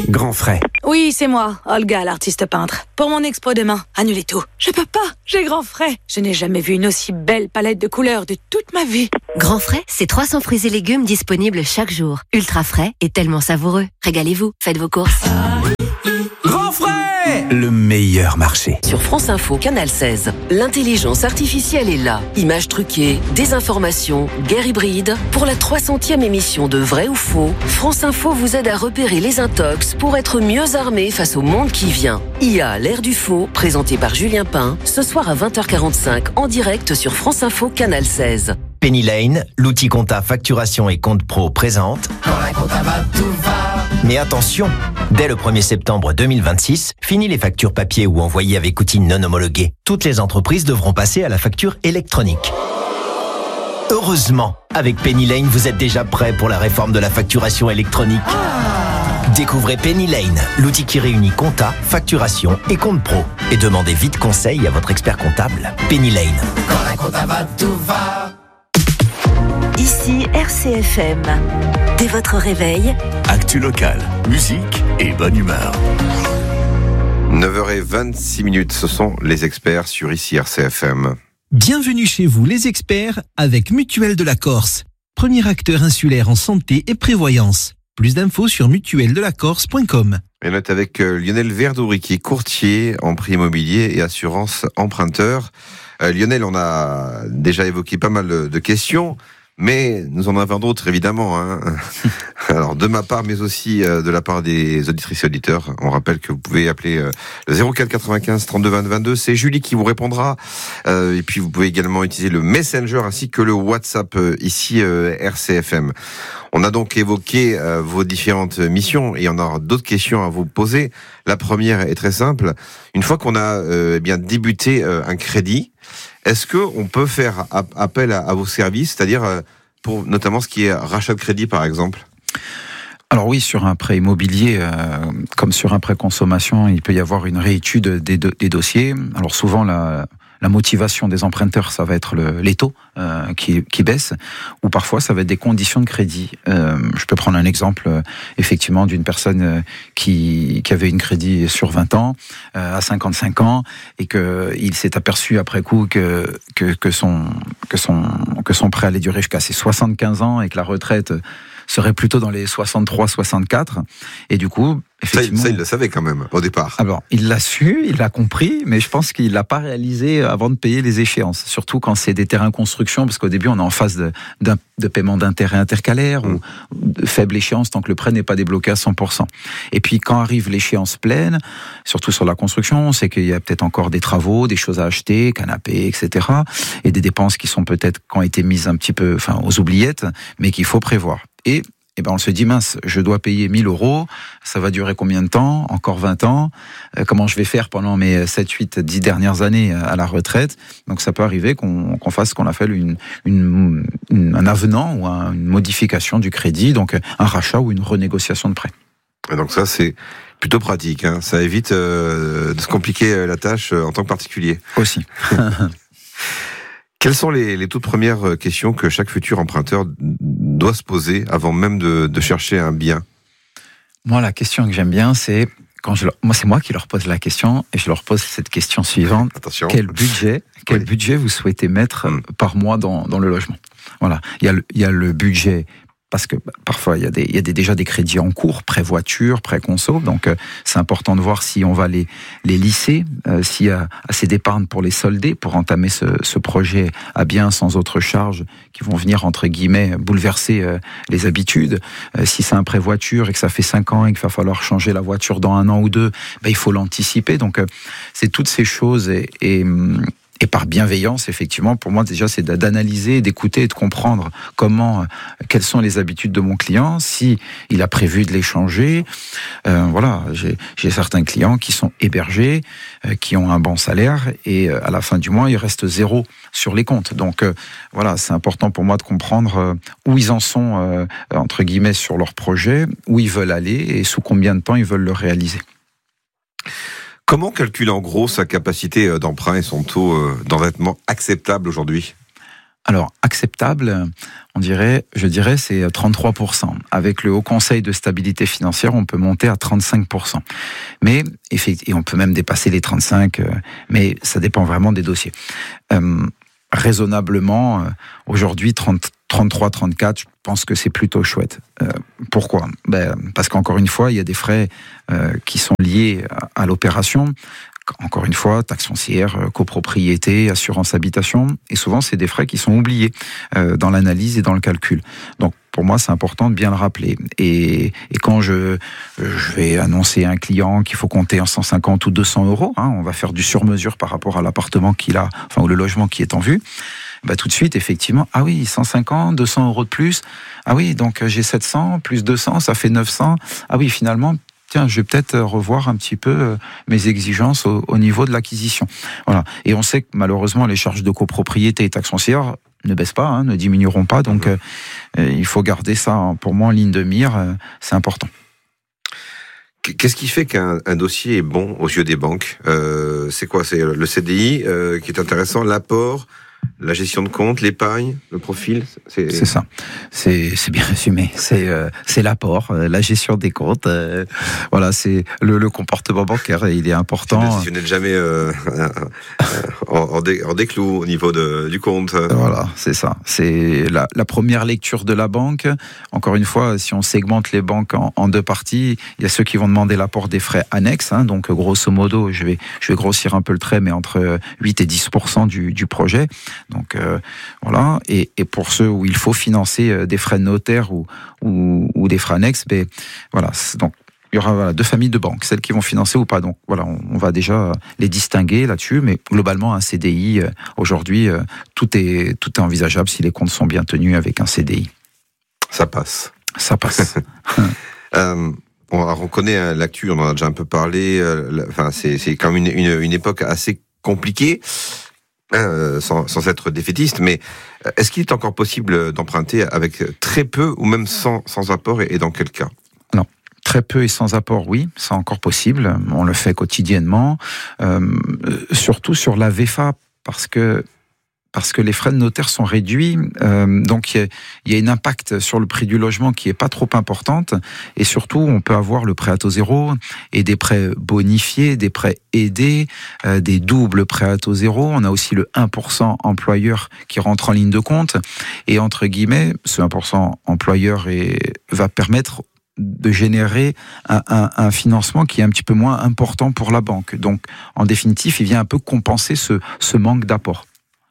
Grand frais. Oui, c'est moi, Olga, l'artiste peintre. Pour mon expo demain, annulez tout. Je peux pas, j'ai grand frais. Je n'ai jamais vu une aussi belle palette de couleurs de toute ma vie. Grand frais, c'est 300 fruits et légumes disponibles chaque jour. Ultra frais et tellement savoureux. Régalez-vous, faites vos courses. Grand frais, le meilleur marché. Sur France Info, Canal 16, l'intelligence artificielle est là. Images truquées, désinformation, guerre hybride. Pour la 300e émission de Vrai ou Faux, France Info vous aide à repérer les intox pour être mieux armé face au monde qui vient. IA, l'ère du faux, présenté par Julien Pain, ce soir à 20h45 en direct sur France Info, Canal 16. Penny Lane, l'outil compta facturation et compte pro présente. Quand la compta va, tout va. Mais attention, dès le 1er septembre 2026, fini les factures papier ou envoyées avec outils non homologués. Toutes les entreprises devront passer à la facture électronique. Heureusement, avec Penny Lane, vous êtes déjà prêt pour la réforme de la facturation électronique. Découvrez Penny Lane, l'outil qui réunit compta, facturation et compte pro. Et demandez vite conseil à votre expert comptable. Penny Lane. Quand la compta va, tout va. Ici RCFM. Dès votre réveil, actu local, musique et bonne humeur. 9h26, ce sont les experts sur ici RCFM. Bienvenue chez vous les experts avec Mutuelle de la Corse, premier acteur insulaire en santé et prévoyance. Plus d'infos sur mutueldelacorse.com. Et on est avec Lionel Verdouri qui est courtier en prix immobilier et assurance emprunteur. Lionel, on a déjà évoqué pas mal de questions. Mais nous en avons d'autres, évidemment. Alors, de ma part, mais aussi de la part des auditrices et auditeurs. On rappelle que vous pouvez appeler le 04 95 32 20 22. C'est Julie qui vous répondra. Et puis, vous pouvez également utiliser le Messenger ainsi que le WhatsApp ici RCFM. On a donc évoqué vos différentes missions et on a d'autres questions à vous poser. La première est très simple. Une fois qu'on a débuté un crédit, est-ce qu'on peut faire appel à vos services, c'est-à-dire pour notamment ce qui est rachat de crédit par exemple ? Alors oui, sur un prêt immobilier, comme sur un prêt consommation, il peut y avoir une réétude des dossiers. Alors souvent, la motivation des emprunteurs, ça va être les taux qui baissent, ou parfois ça va être des conditions de crédit. Je peux prendre un exemple effectivement d'une personne qui avait une crédit sur 20 ans, à 55 ans, et qu'il s'est aperçu après coup que son prêt allait durer jusqu'à ses 75 ans et que la retraite serait plutôt dans les 63-64, et du coup, effectivement... Ça, il le savait quand même, au départ. Alors, il l'a su, il l'a compris, mais je pense qu'il l'a pas réalisé avant de payer les échéances, surtout quand c'est des terrains de construction, parce qu'au début, on est en phase de paiement d'intérêts intercalaires, ou de faible échéance, tant que le prêt n'est pas débloqué à 100%. Et puis, quand arrive l'échéance pleine, surtout sur la construction, on sait qu'il y a peut-être encore des travaux, des choses à acheter, canapés, etc., et des dépenses qui sont peut-être, qui ont été mises un petit peu, aux oubliettes, mais qu'il faut prévoir. Et on se dit, mince, je dois payer 1 000 €, ça va durer combien de temps ? Encore 20 ans ? Comment je vais faire pendant mes 7, 8, 10 dernières années à la retraite ? Donc ça peut arriver qu'on fasse ce qu'on appelle un avenant ou une modification du crédit, donc un rachat ou une renégociation de prêt. Et donc ça, c'est plutôt pratique, ça évite de se compliquer la tâche en tant que particulier. Aussi. Quelles sont les toutes premières questions que chaque futur emprunteur doit se poser avant même de chercher un bien ? Moi, la question que j'aime bien, c'est c'est moi qui leur pose la question, et je leur pose cette question suivante. Attention. Quel budget vous souhaitez mettre par mois dans le logement ? Voilà. Il y a le budget, parce que parfois il y a déjà des crédits en cours, prêt voiture, prêt conso, donc c'est important de voir si on va les lisser, s'il y a assez d'épargne pour les solder, pour entamer ce projet à bien, sans autres charges qui vont venir entre guillemets bouleverser les habitudes. Si c'est un prêt voiture et que ça fait 5 ans et qu'il va falloir changer la voiture dans 1 an ou 2, il faut l'anticiper. Donc c'est toutes ces choses et par bienveillance, effectivement, pour moi, déjà, c'est d'analyser, d'écouter et de comprendre quelles sont les habitudes de mon client, si il a prévu de les changer. Voilà, j'ai certains clients qui sont hébergés, qui ont un bon salaire, et à la fin du mois, il reste 0 sur les comptes. Donc, voilà, c'est important pour moi de comprendre où ils en sont, entre guillemets, sur leur projet, où ils veulent aller et sous combien de temps ils veulent le réaliser. Comment calculer en gros sa capacité d'emprunt et son taux d'endettement acceptable aujourd'hui ? Alors, acceptable, je dirais, c'est 33%. Avec le Haut Conseil de stabilité financière, on peut monter à 35%. Mais, et on peut même dépasser les 35%, mais ça dépend vraiment des dossiers. Raisonnablement, aujourd'hui, 33, 34, je pense que c'est plutôt chouette. Pourquoi ? Parce qu'encore une fois, il y a des frais qui sont liés à l'opération. Encore une fois, taxe foncière, copropriété, assurance habitation, et souvent c'est des frais qui sont oubliés dans l'analyse et dans le calcul. Donc pour moi, c'est important de bien le rappeler. Et quand je vais annoncer à un client qu'il faut compter en 150 ou 200 euros, on va faire du sur-mesure par rapport à l'appartement qu'il a, ou le logement qui est en vue. Tout de suite, effectivement, 150, 200 euros de plus. Ah oui, donc j'ai 700 plus 200, ça fait 900. Ah oui, finalement, tiens, je vais peut-être revoir un petit peu mes exigences au niveau de l'acquisition. Voilà. Et on sait que malheureusement, les charges de copropriété et taxes foncières ne baissent pas, ne diminueront pas. Donc, il faut garder ça, pour moi, en ligne de mire. C'est important. Qu'est-ce qui fait qu'un dossier est bon aux yeux des banques ? C'est quoi ? C'est le CDI qui est intéressant, l'apport, la gestion de compte, l'épargne, le profil, c'est ça. C'est bien résumé. C'est l'apport, la gestion des comptes. Voilà, c'est le comportement bancaire. Il est important. Si vous n'êtes jamais en déclou au niveau du compte. Voilà, c'est ça. C'est la première lecture de la banque. Encore une fois, si on segmente les banques en deux parties, il y a ceux qui vont demander l'apport des frais annexes. Donc, grosso modo, je vais grossir un peu le trait, mais entre 8 et 10% du projet. Donc voilà, et pour ceux où il faut financer des frais de notaire ou des frais annexes, voilà, donc il y aura deux familles de banques, celles qui vont financer ou pas. Donc voilà, on va déjà les distinguer là-dessus, mais globalement un CDI aujourd'hui, tout est envisageable si les comptes sont bien tenus avec un CDI. Ça passe. On connaît l'actu, on en a déjà un peu parlé. C'est quand même une époque assez compliquée. Sans être défaitiste, mais est-ce qu'il est encore possible d'emprunter avec très peu ou même sans apport et dans quel cas ? Non. Très peu et sans apport, oui, c'est encore possible. On le fait quotidiennement, surtout sur la VFA, parce que les frais de notaire sont réduits, donc il y a un impact sur le prix du logement qui est pas trop importante, et surtout on peut avoir le prêt à taux zéro et des prêts bonifiés, des prêts aidés, des doubles prêts à taux zéro. On a aussi le 1% employeur qui rentre en ligne de compte, et entre guillemets, ce 1% employeur va permettre de générer un financement qui est un petit peu moins important pour la banque. Donc en définitive, il vient un peu compenser ce manque d'apport.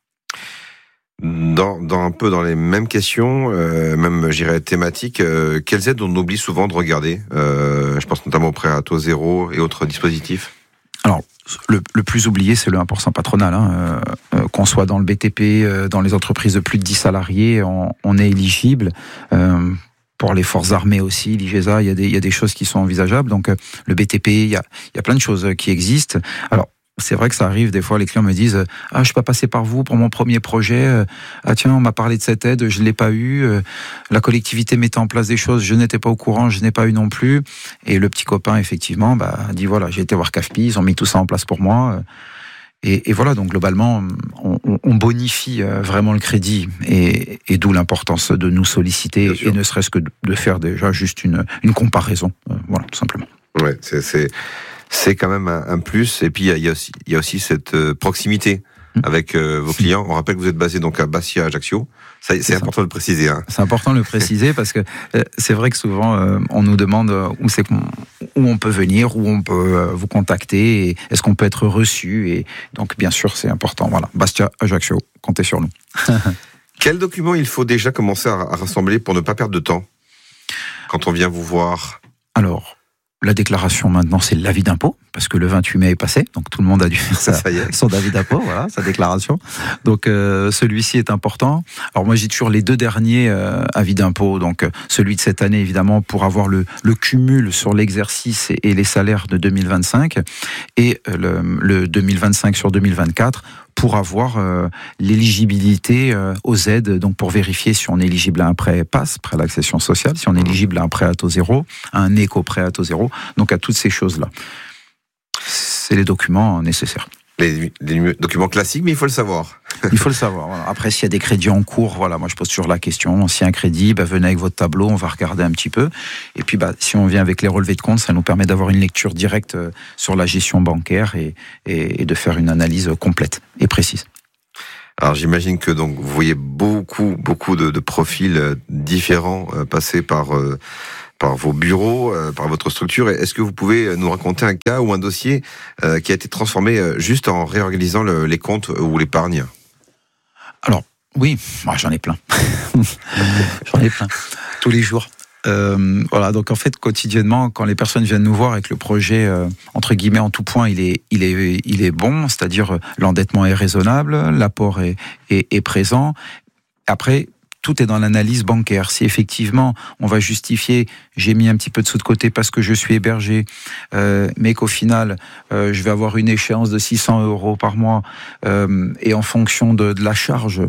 Un peu dans les mêmes questions, même j'irais thématiques, quelles aides on oublie souvent de regarder ? Je pense notamment au prêt à taux zéro et autres dispositifs. Alors, le plus oublié, c'est le 1% patronal. Qu'on soit dans le BTP, dans les entreprises de plus de 10 salariés, on est éligible. Pour les forces armées aussi, l'IGESA, il y a des choses qui sont envisageables. Donc, le BTP, il y a plein de choses qui existent. Alors, c'est vrai que ça arrive, des fois, les clients me disent « Ah, je suis pas passé par vous pour mon premier projet. Ah tiens, on m'a parlé de cette aide, je l'ai pas eu. La collectivité mettait en place des choses, je n'étais pas au courant, je n'ai pas eu non plus. » Et le petit copain, effectivement, dit « Voilà, j'ai été voir CAFPI, ils ont mis tout ça en place pour moi. » Et voilà, donc globalement, on bonifie vraiment le crédit, et d'où l'importance de nous solliciter, et ne serait-ce que de faire déjà juste une comparaison. Voilà, tout simplement. Ouais, c'est quand même un plus. Et puis il y a aussi cette proximité avec vos clients. On rappelle que vous êtes basé donc à Bastia, Ajaccio. C'est important de le préciser. C'est important de le préciser parce que c'est vrai que souvent on nous demande où on peut venir, où on peut vous contacter, et est-ce qu'on peut être reçu. Et donc bien sûr c'est important. Voilà, Bastia, Ajaccio, comptez sur nous. Quels documents il faut déjà commencer à rassembler pour ne pas perdre de temps quand on vient vous voir ? Alors, la déclaration maintenant, c'est l'avis d'impôt, parce que le 28 mai est passé, donc tout le monde a dû faire son avis d'impôt, voilà, sa déclaration. Donc celui-ci est important. Alors moi j'ai toujours les deux derniers avis d'impôt, donc celui de cette année évidemment pour avoir le cumul sur l'exercice et les salaires de 2025, et le 2025 sur 2024 pour avoir l'éligibilité aux aides, donc pour vérifier si on est éligible à un prêt PASS, prêt à l'accession sociale, si on est éligible à un prêt à taux zéro, à un éco-prêt à taux zéro, donc à toutes ces choses-là. C'est les documents nécessaires. Les documents classiques, mais il faut le savoir. Il faut le savoir. Voilà. Après, s'il y a des crédits en cours, voilà, moi je pose toujours la question. S'il y a un crédit, venez avec votre tableau, on va regarder un petit peu. Et puis, si on vient avec les relevés de compte, ça nous permet d'avoir une lecture directe sur la gestion bancaire et de faire une analyse complète et précise. Alors j'imagine que donc vous voyez beaucoup de profils différents passer par vos bureaux, par votre structure. Est-ce que vous pouvez nous raconter un cas ou un dossier qui a été transformé juste en réorganisant les comptes ou l'épargne ? Alors oui, moi j'en ai plein. J'en ai plein tous les jours. Voilà, donc en fait quotidiennement, quand les personnes viennent nous voir et que le projet entre guillemets en tout point il est bon, c'est-à-dire l'endettement est raisonnable, l'apport est présent. Après, tout est dans l'analyse bancaire. Si effectivement on va justifier, j'ai mis un petit peu de sous de côté parce que je suis hébergé, mais qu'au final je vais avoir une échéance de 600 € par mois, et en fonction de la charge,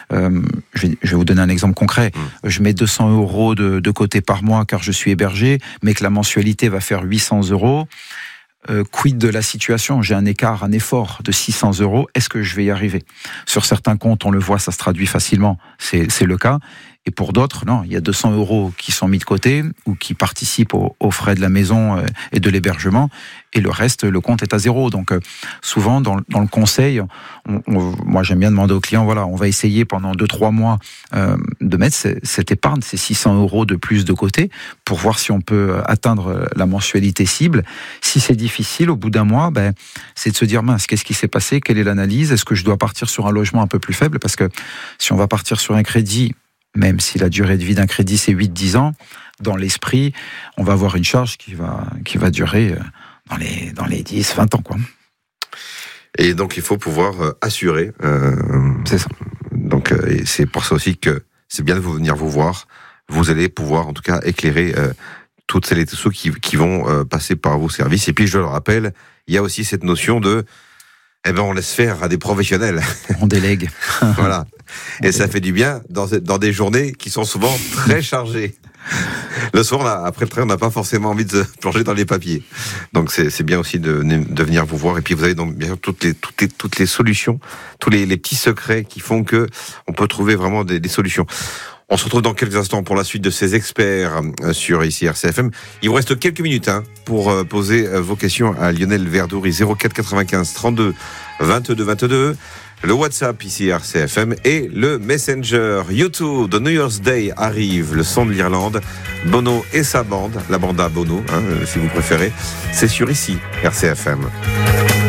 je vais vous donner un exemple concret. Je mets 200 € de côté par mois car je suis hébergé, mais que la mensualité va faire 800 €. Quid de la situation ? J'ai un effort de 600 €. Est-ce que je vais y arriver ? Sur certains comptes, on le voit, ça se traduit facilement. C'est le cas. Et pour d'autres, non, il y a 200 € qui sont mis de côté ou qui participent aux frais de la maison et de l'hébergement. Et le reste, le compte est à zéro. Donc, souvent, dans le conseil, moi, j'aime bien demander aux clients, voilà, on va essayer pendant 2-3 mois de mettre cette épargne, ces 600 € de plus de côté pour voir si on peut atteindre la mensualité cible. Si c'est difficile, au bout d'un mois, c'est de se dire, mince, qu'est-ce qui s'est passé ? Quelle est l'analyse ? Est-ce que je dois partir sur un logement un peu plus faible ? Parce que si on va partir sur un crédit, même si la durée de vie d'un crédit c'est 8-10 ans, dans l'esprit, on va avoir une charge qui va durer dans les 10-20 ans, quoi. Et donc il faut pouvoir assurer. C'est ça. Donc et c'est pour ça aussi que c'est bien de venir vous voir. Vous allez pouvoir en tout cas éclairer toutes celles et tous ceux qui vont passer par vos services. Et puis je le rappelle, il y a aussi cette notion de on laisse faire à des professionnels. On délègue. Voilà. Et ça fait du bien dans des journées qui sont souvent très chargées. Le soir, après le travail, on n'a pas forcément envie de se plonger dans les papiers. Donc c'est bien aussi de venir vous voir. Et puis vous avez donc bien sûr toutes les solutions, tous les petits secrets qui font que on peut trouver vraiment des solutions. On se retrouve dans quelques instants pour la suite de ces experts sur ici RCFM. Il vous reste quelques minutes pour poser vos questions à Lionel Verdouri, 04 95 32 22 22. Le WhatsApp ici RCFM et le Messenger. YouTube de New Year's Day arrive, le son de l'Irlande. Bono et sa bande, la banda Bono, si vous préférez. C'est sur ici RCFM.